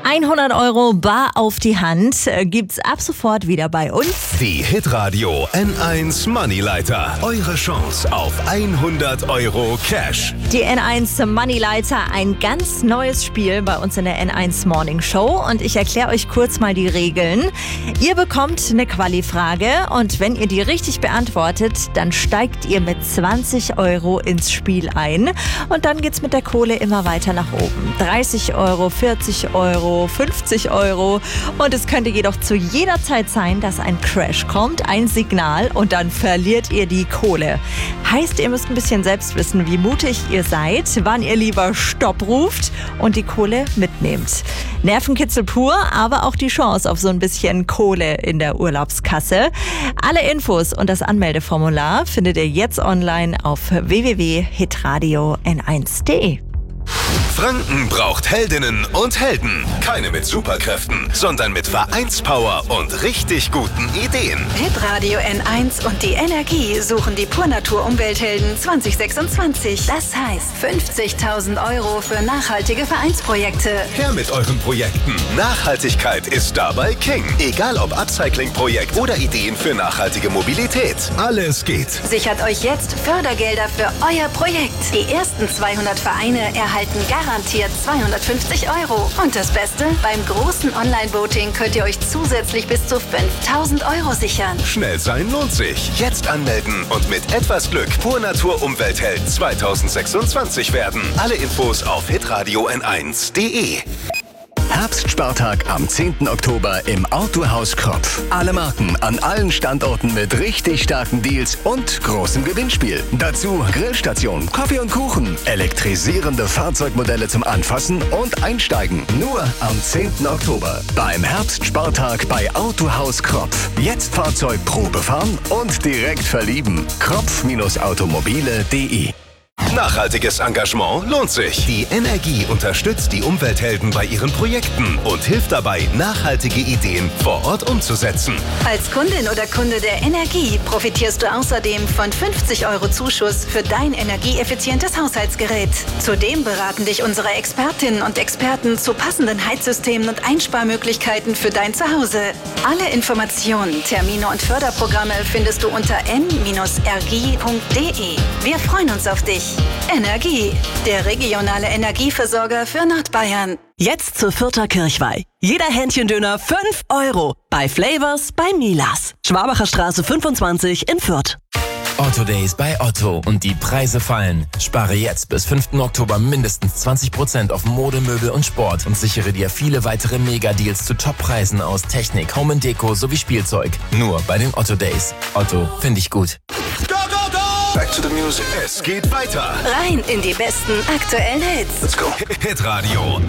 100 € bar auf die Hand gibt's ab sofort wieder bei uns. Die Hitradio N1 Moneyleiter. Eure Chance auf 100 € Cash. Die N1 Moneyleiter, ein ganz neues Spiel bei uns in der N1 Morning Show. Und ich erkläre euch kurz mal die Regeln. Ihr bekommt eine Quali-Frage und wenn ihr die richtig beantwortet, dann steigt ihr mit 20 € ins Spiel ein. Und dann geht's mit der Kohle immer weiter nach oben. 30 €, 40 €, 50 € und es könnte jedoch zu jeder Zeit sein, dass ein Crash kommt, ein Signal und dann verliert ihr die Kohle. Heißt, ihr müsst ein bisschen selbst wissen, wie mutig ihr seid, wann ihr lieber Stopp ruft und die Kohle mitnehmt. Nervenkitzel pur, aber auch die Chance auf so ein bisschen Kohle in der Urlaubskasse. Alle Infos und das Anmeldeformular findet ihr jetzt online auf www.hitradio-n1.de. Franken braucht Heldinnen und Helden. Keine mit Superkräften, sondern mit Vereinspower und richtig guten Ideen. Hitradio N1 und die Energie suchen die Purnatur-Umwelthelden 2026. Das heißt 50.000 € für nachhaltige Vereinsprojekte. Her mit euren Projekten. Nachhaltigkeit ist dabei King. Egal ob Upcycling-Projekt oder Ideen für nachhaltige Mobilität. Alles geht. Sichert euch jetzt Fördergelder für euer Projekt. Die ersten 200 Vereine erhalten garantiert 250 €. Und das Beste? Beim großen Online-Voting könnt ihr euch zusätzlich bis zu 5.000 € sichern. Schnell sein lohnt sich. Jetzt anmelden und mit etwas Glück Purnatur Umweltheld 2026 werden. Alle Infos auf hitradio n1.de. Herbstspartag am 10. Oktober im Autohaus Kropf. Alle Marken an allen Standorten mit richtig starken Deals und großem Gewinnspiel. Dazu Grillstation, Kaffee und Kuchen, elektrisierende Fahrzeugmodelle zum Anfassen und Einsteigen. Nur am 10. Oktober beim Herbstspartag bei Autohaus Kropf. Jetzt Fahrzeug Probe fahren und direkt verlieben. Kropf-automobile.de. Nachhaltiges Engagement lohnt sich. Die Energie unterstützt die Umwelthelden bei ihren Projekten und hilft dabei, nachhaltige Ideen vor Ort umzusetzen. Als Kundin oder Kunde der Energie profitierst du außerdem von 50 € Zuschuss für dein energieeffizientes Haushaltsgerät. Zudem beraten dich unsere Expertinnen und Experten zu passenden Heizsystemen und Einsparmöglichkeiten für dein Zuhause. Alle Informationen, Termine und Förderprogramme findest du unter n-rg.de. Wir freuen uns auf dich. Energie, der regionale Energieversorger für Nordbayern. Jetzt zur Fürther Kirchweih. Jeder Hähnchendöner 5 € bei Flavors bei Milas. Schwabacher Straße 25 in Fürth. Otto Days bei Otto und die Preise fallen. Spare jetzt bis 5. Oktober mindestens 20% auf Mode, Möbel und Sport und sichere dir viele weitere Mega-Deals zu Top-Preisen aus Technik, Home & Deko sowie Spielzeug. Nur bei den Otto Days. Otto, finde ich gut. Back to the music. Es geht weiter. Rein in die besten aktuellen Hits. Let's go. Hitradio